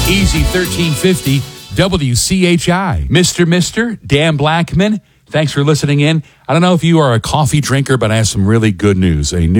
Easy 1350 WCHI. Mr. Dan Blackman, thanks for listening in. I don't know if you are a coffee drinker, but I have some really good news. A new